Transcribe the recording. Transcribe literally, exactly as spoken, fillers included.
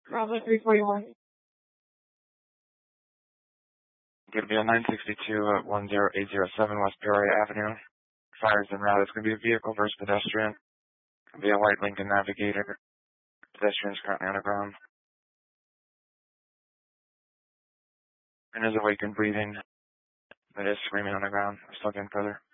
Bravo three forty-one. Going to be on nine sixty-two at one zero eight zero seven West Peoria Avenue. Fires en route. It's going to be a vehicle versus pedestrian. Going to be a white Lincoln Navigator. Pedestrian's currently underground. And is awake and breathing. It is screaming on the ground. We're still getting further.